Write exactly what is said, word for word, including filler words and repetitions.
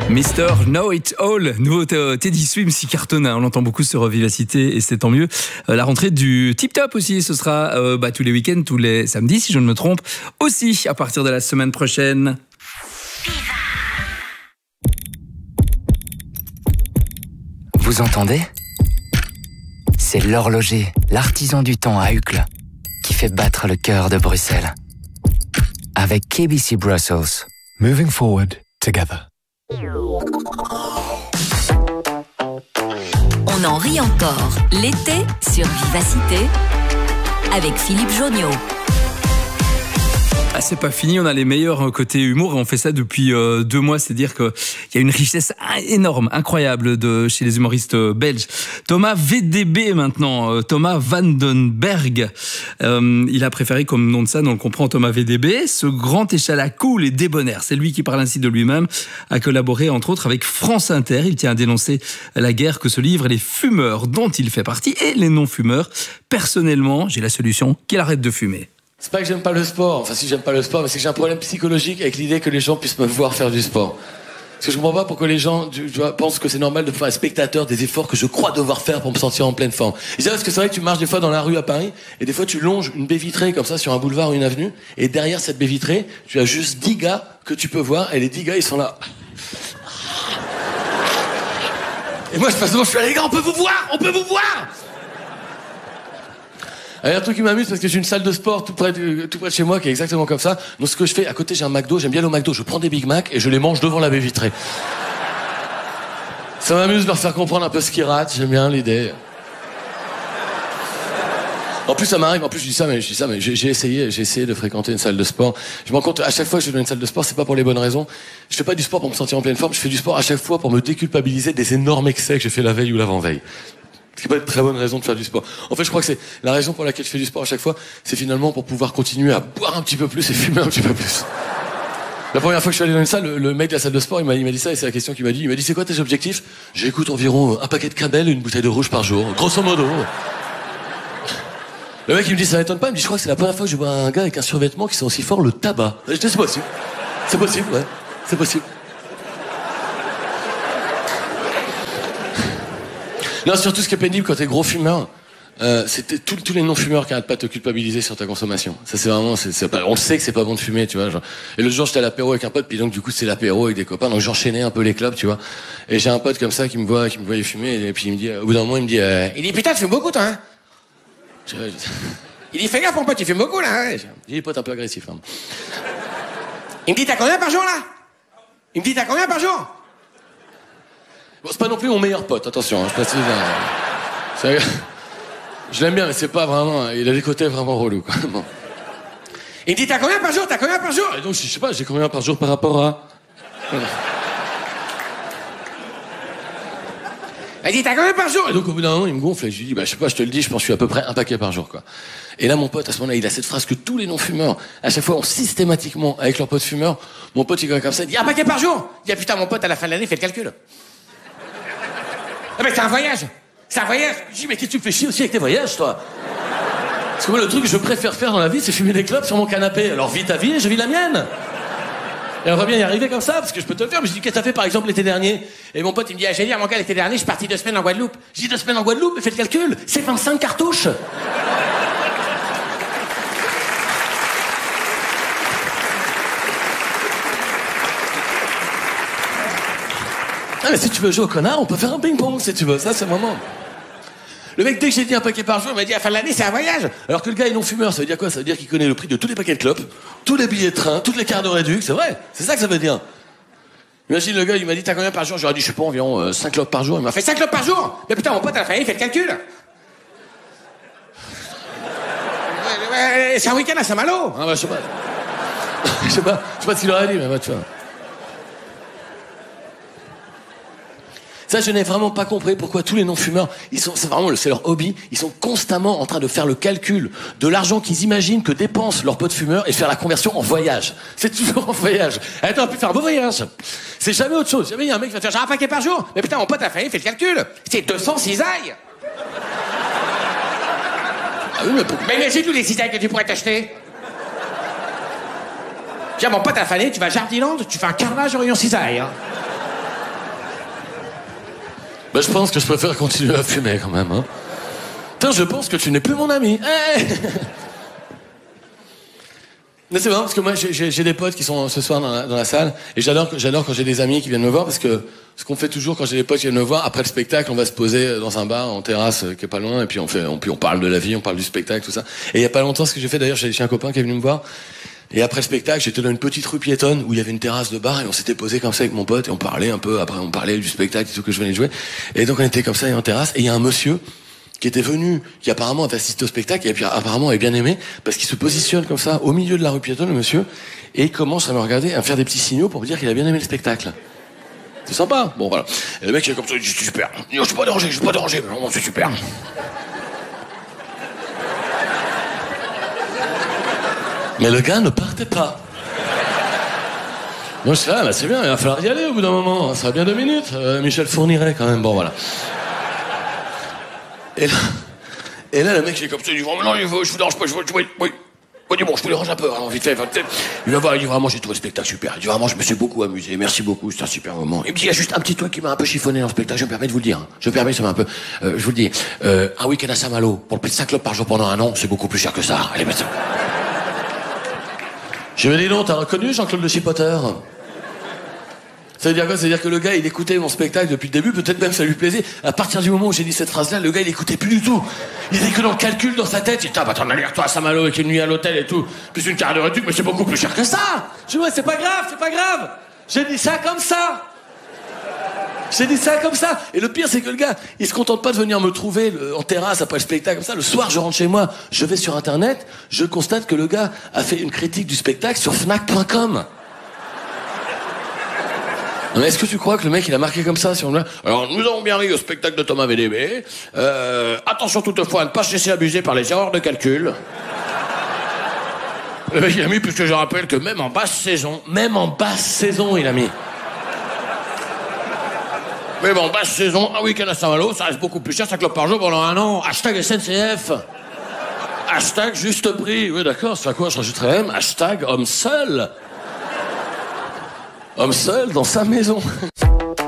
mister Know It All, nouveau Teddy Swims qui cartonne, on l'entend beaucoup sur Vivacité et c'est tant mieux. Euh, la rentrée du Tip Top aussi, ce sera euh, bah, tous les week-ends, tous les samedis si je ne me trompe, aussi à partir de la semaine prochaine. Vous entendez ? C'est l'horloger, l'artisan du temps à Uccle, qui fait battre le cœur de Bruxelles. Avec K B C Brussels. Moving forward together. On en rit encore l'été sur Vivacité avec Philippe Jonniot. Ah, c'est pas fini, on a les meilleurs côté humour et on fait ça depuis euh, deux mois, c'est dire qu'il y a une richesse énorme, incroyable de chez les humoristes belges. Thomas V D B maintenant, euh, Thomas Van Den Berg, euh, il a préféré comme nom de scène, on le comprend, Thomas V D B, ce grand échalas cool et débonnaire, c'est lui qui parle ainsi de lui-même, a collaboré entre autres avec France Inter, il tient à dénoncer la guerre que se livrent les fumeurs dont il fait partie et les non-fumeurs. Personnellement, j'ai la solution, qu'il arrête de fumer. C'est pas que j'aime pas le sport, enfin si j'aime pas le sport, mais c'est que j'ai un problème psychologique avec l'idée que les gens puissent me voir faire du sport. Parce que je comprends pas pourquoi les gens tu vois, pensent que c'est normal de faire un spectateur des efforts que je crois devoir faire pour me sentir en pleine forme. Et c'est parce que c'est vrai que tu marches des fois dans la rue à Paris, et des fois tu longes une baie vitrée comme ça sur un boulevard ou une avenue, et derrière cette baie vitrée, tu as juste dix gars que tu peux voir, et les dix gars ils sont là. Et moi je passe devant, je suis là, les gars, on peut vous voir, on peut vous voir. Il y a un truc qui m'amuse parce que j'ai une salle de sport tout près, de, tout près de chez moi qui est exactement comme ça. Donc ce que je fais, à côté j'ai un McDo, j'aime bien le McDo, je prends des Big Mac et je les mange devant la baie vitrée. Ça m'amuse de leur faire comprendre un peu ce qu'ils ratent, j'aime bien l'idée. En plus ça m'arrive, en plus je dis ça, mais je dis ça, mais j'ai, j'ai essayé, j'ai essayé de fréquenter une salle de sport. Je me rends compte, à chaque fois que je vais dans une salle de sport, c'est pas pour les bonnes raisons. Je fais pas du sport pour me sentir en pleine forme, je fais du sport à chaque fois pour me déculpabiliser des énormes excès que j'ai fait la veille ou l'avant-veille. Ce qui peut être une très bonne raison de faire du sport. En fait, je crois que c'est la raison pour laquelle je fais du sport à chaque fois, c'est finalement pour pouvoir continuer à boire un petit peu plus et fumer un petit peu plus. La première fois que je suis allé dans une salle, le, le mec de la salle de sport, il m'a, il m'a dit ça et c'est la question qu'il m'a dit. Il m'a dit, c'est quoi tes objectifs ? J'écoute environ un paquet de Camel et une bouteille de rouge par jour, grosso modo. Le mec, il me dit, ça m'étonne pas. Il me dit, je crois que c'est la première fois que je vois un gars avec un survêtement qui sent aussi fort le tabac. Je dis, c'est possible. C'est possible, ouais. C'est possible. Non, surtout ce qui est pénible quand t'es gros fumeur, euh, c'est tous les non-fumeurs qui arrêtent pas de te culpabiliser sur ta consommation. Ça c'est vraiment, c'est, c'est pas, on le sait que c'est pas bon de fumer, tu vois. Genre. Et l'autre jour j'étais à l'apéro avec un pote, puis donc du coup c'est l'apéro avec des copains, donc j'enchaînais un peu les clubs, tu vois. Et j'ai un pote comme ça qui me voit, qui me voyait fumer, et puis il me dit, au bout d'un moment il me dit, euh, il dit putain tu fumes beaucoup toi, hein. Je, je, il dit fais gaffe mon pote, tu fumes beaucoup là. Hein. J'ai des potes un peu agressifs. Hein. Il me dit t'as combien par jour là ? Il me dit t'as combien par jour ? Bon, c'est pas non plus mon meilleur pote, attention, hein, je précise. Hein. Je l'aime bien, mais c'est pas vraiment. Il a des côtés vraiment relous, quoi. Bon. Il me dit t'as combien par jour ? T'as combien par jour ? Et donc je sais pas, j'ai combien par jour par rapport à. Il dit t'as combien par jour ? Et donc au bout d'un moment il me gonfle et je lui dis bah je sais pas, je te le dis, je pense que je suis à peu près un paquet par jour, quoi. Et là mon pote à ce moment-là il a cette phrase que tous les non-fumeurs à chaque fois ont systématiquement avec leurs potes fumeurs. Mon pote il est comme ça, il dit un paquet par jour. Il dit ah, putain mon pote à la fin de l'année fait le calcul. Ah mais c'est un voyage. C'est un voyage. Je dis mais qu'est-ce que tu fais chier aussi avec tes voyages toi ? Parce que moi le truc que je préfère faire dans la vie c'est fumer des clopes sur mon canapé. Alors vis ta vie et je vis la mienne. Et on va bien y arriver comme ça, parce que je peux te le faire. Mais je dis, qu'est-ce que t'as fait par exemple l'été dernier ? Et mon pote il me dit, ah j'ai dit à mon gars l'été dernier, je suis parti deux semaines en Guadeloupe. Je dis deux semaines en Guadeloupe, mais fais le calcul, c'est vingt-cinq cartouches. Ah mais si tu veux jouer au connard, on peut faire un ping-pong si tu veux, ça c'est le moment. Le mec, dès que j'ai dit un paquet par jour, il m'a dit à la fin de l'année, c'est un voyage. Alors que le gars est non-fumeur, ça veut dire quoi ? Ça veut dire qu'il connaît le prix de tous les paquets de clopes, tous les billets de train, toutes les cartes de réduc, c'est vrai. C'est ça que ça veut dire. Imagine le gars, il m'a dit, t'as combien par jour ? J'aurais dit, je sais pas, environ euh, cinq clopes par jour. Il m'a fait cinq clopes par jour ? Mais putain, mon pote, à la fin, il fait le calcul. C'est un week-end à Saint-Malo. Ah bah, je sais pas. Je sais pas, je sais pas ce qu'il aurait dit, mais bah, tu vois. Ça, je n'ai vraiment pas compris pourquoi tous les non-fumeurs, ils sont, c'est vraiment, c'est leur hobby, ils sont constamment en train de faire le calcul de l'argent qu'ils imaginent que dépensent leurs potes fumeurs et faire la conversion en voyage. C'est toujours en voyage. Attends, on peut faire un beau voyage. C'est jamais autre chose. Jamais il y a un mec qui va faire genre un paquet par jour. Mais putain, mon pote a failli, fait le calcul. C'est deux cents cisailles. Ah oui, mais pour... Mais imagine tous les cisailles que tu pourrais t'acheter. Tiens, mon pote a failli, tu vas à Jardiland, tu fais un carnage au rayon cisailles, hein. Bah, je pense que je préfère continuer à fumer quand même. Hein. Putain, je pense que tu n'es plus mon ami. Hey Mais c'est marrant parce que moi j'ai, j'ai, j'ai des potes qui sont ce soir dans la, dans la salle et j'adore, j'adore quand j'ai des amis qui viennent me voir parce que ce qu'on fait toujours quand j'ai des potes qui viennent me voir, après le spectacle, on va se poser dans un bar en terrasse qui est pas loin et puis on fait, on, puis on parle de la vie, on parle du spectacle, tout ça. Et il y a pas longtemps, ce que j'ai fait d'ailleurs, j'ai, j'ai un copain qui est venu me voir. Et après le spectacle, j'étais dans une petite rue piétonne où il y avait une terrasse de bar et on s'était posé comme ça avec mon pote et on parlait un peu, après on parlait du spectacle et tout que je venais de jouer. Et donc on était comme ça en terrasse et il y a un monsieur qui était venu, qui apparemment avait assisté au spectacle et puis apparemment avait bien aimé parce qu'il se positionne comme ça au milieu de la rue piétonne, le monsieur, et il commence à me regarder, à me faire des petits signaux pour me dire qu'il a bien aimé le spectacle. C'est sympa. Bon voilà. Et le mec il est comme ça, il dit c'est super. Je suis pas dérangé, je suis pas dérangé, non, c'est super. Mais le gars ne partait pas. Moi je suis là, bah, c'est bien, il va falloir y aller au bout d'un moment, ça va bien deux minutes. Euh, Michel Fourniret quand même, bon voilà. Et là, et là le mec il est comme ça, il dit vraiment non, je vous dérange pas, je vous oui, oui. Il dit bon, je vous dérange un peu, hein, vite fait, vite fait. Il va voir, il dit vraiment j'ai trouvé le spectacle super. Il dit vraiment je me suis beaucoup amusé, merci beaucoup, c'est un super moment. Il me dit il y a juste un petit truc qui m'a un peu chiffonné dans le spectacle, je me permets de vous le dire. Hein. Je me permets, ça m'a un peu. Euh, je vous le dis, euh, un week-end à Saint-Malo, pour le prix de cinq clopes par jour pendant un an, c'est beaucoup plus cher que ça. Allez, mettez ça. Je me dis non, t'as reconnu Jean-Claude Le Chipoteur? Ça veut dire quoi? Ça veut dire que le gars, il écoutait mon spectacle depuis le début, peut-être même ça lui plaisait. À partir du moment où j'ai dit cette phrase-là, le gars, il écoutait plus du tout. Il était que dans le calcul dans sa tête. Il dit, ah bah t'en as l'air toi à Saint-Malo avec une nuit à l'hôtel et tout, plus une carte de retour, mais c'est beaucoup plus cher que ça. Je dis, ouais, c'est pas grave, c'est pas grave. J'ai dit ça comme ça. J'ai dit ça comme ça. Et le pire, c'est que le gars, il se contente pas de venir me trouver le, en terrasse après le spectacle comme ça. Le soir, je rentre chez moi, je vais sur Internet, je constate que le gars a fait une critique du spectacle sur Fnac point com. Mais est-ce que tu crois que le mec il a marqué comme ça sur le... Alors nous avons bien ri au spectacle de Thomas V D B. Euh, attention toutefois à ne pas se laisser abuser par les erreurs de calcul. Le mec il a mis, puisque je rappelle que même en basse saison, même en basse saison il a mis. Même en basse saison, un week-end à Saint-Malo, ça reste beaucoup plus cher, cinq clopes par jour pendant un an. Hashtag S N C F. Hashtag juste prix. Oui d'accord, c'est à quoi je rajouterais M. Hashtag homme seul. Homme seul dans sa maison.